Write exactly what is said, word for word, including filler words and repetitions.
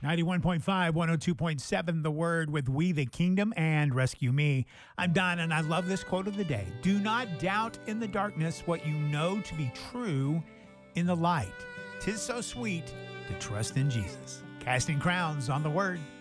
ninety-one point five, one oh two point seven, The Word with We the Kingdom and Rescue Me. I'm Don, and I love this quote of the day. Do not doubt in the darkness what you know to be true in the light. 'Tis so sweet to trust in Jesus. Casting crowns on The Word.